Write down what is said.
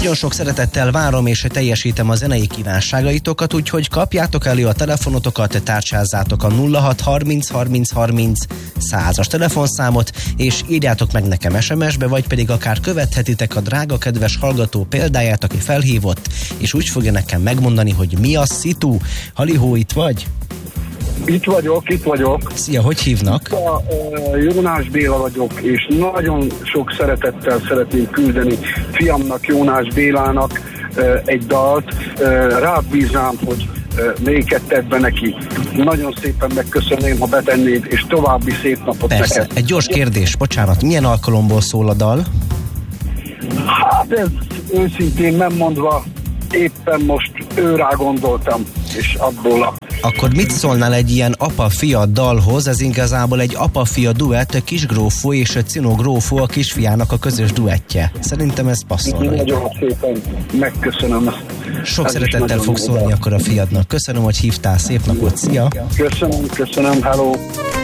Nagyon sok szeretettel várom és teljesítem a zenei kívánságaitokat, úgyhogy kapjátok elő a telefonotokat, tárcsázzátok a 06 30 30 30 100-as telefonszámot, és írjátok meg nekem SMS-be, vagy pedig akár követhetitek a drága kedves hallgató példáját, aki felhívott, és úgy fogja nekem megmondani, hogy mi a szitu. Halihó, itt vagy? Itt vagyok. Szia, hogy hívnak? Jónás Béla vagyok, és nagyon sok szeretettel szeretném küldeni fiamnak, Jónás Bélának egy dalt. Rád bíznám, hogy melyiket tedd be neki. Nagyon szépen megköszönném, ha betennéd, és további szép napot Persze. neked. Egy gyors kérdés, bocsánat, milyen alkalomból szól a dal? Hát ez őszintén nem mondva, éppen most őrá gondoltam, és abból Akkor mit szólnál egy ilyen apa-fia dalhoz? Ez igazából egy apa-fia duett, Kisgrófó és Cinogrófó a kisfiának a közös duettje. Szerintem ez passzol. Nagyon szépen megköszönöm ezt. Sok szeretettel fog szólni akkor a fiadnak. Köszönöm, hogy hívtál, szép napot, szia! Köszönöm, hello!